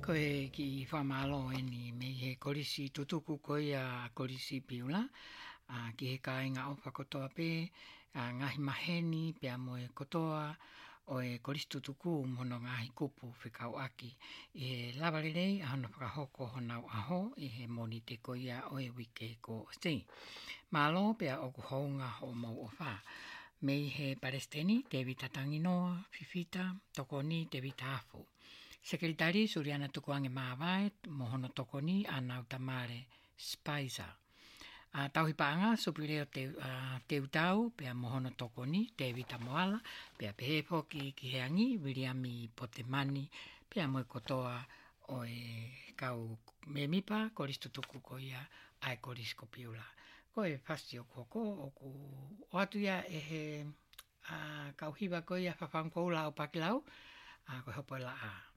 Ko e ki whamalo e ni me he korisi tutuku ko ia korisi piula. Ki he kāinga o whakotoa pē, ngahi maheni pia mo e kotoa o e korisi tutuku mono ngahi kupu whikau aki. I he lawarelei ahono whakahoko honau aho i he moni te ko ia o e wike ko si. Malo pia o kuhounga ho mau o wha. Mei he Palestini, David Tatanginoa, Fifita, Tokoni, David Hafu. Sekretari Suriana Tukuange Mawai, Mohono Tokoni, Anau Tamare, Spicer. Tauhipaanga, Supireo Teutau, Pea Mohono Tokoni, David Amoala, Pea Pehepo ki Heangi, Williami Potemani, Pea Moe Kotoa, Oe Kau Memipa, Koristu Tuku Koia, Ai Korisko Piula. Ko e whasti o koko, o ku oatuia e he kauhiwa koia whawhankoula o Pakilau, ko hopo la a.